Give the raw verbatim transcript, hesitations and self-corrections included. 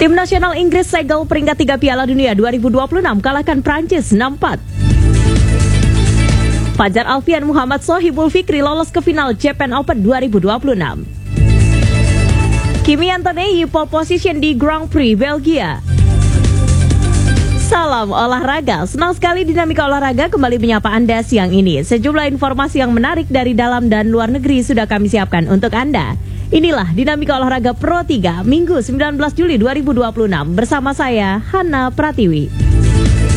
Tim nasional Inggris segel peringkat tiga Piala Dunia dua ribu dua puluh enam kalahkan Prancis enam empat. Fajar Alfian Muhammad Sohibul Fikri lolos ke final Japan Open dua ribu dua puluh enam. Kimi Antonelli pole position di Grand Prix Belgia. Salam olahraga, senang sekali Dinamika Olahraga kembali menyapa Anda siang ini. Sejumlah informasi yang menarik dari dalam dan luar negeri sudah kami siapkan untuk Anda. Inilah Dinamika Olahraga Pro tiga Minggu sembilan belas Juli dua ribu dua puluh enam bersama saya Hana Pratiwi.